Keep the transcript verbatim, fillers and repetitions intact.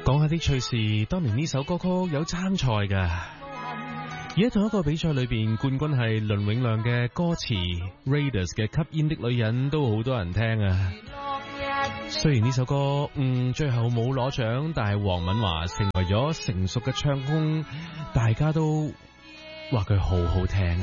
講下啲趣事，當年呢首歌曲有參賽㗎，而喺同一個比賽裏邊，冠軍係倫永亮嘅歌詞 Raiders 嘅吸煙的女人，都好多人聽啊。雖然呢首歌嗯最後冇攞獎，但係黃敏華成為咗成熟嘅唱功，大家都話佢好好聽啊。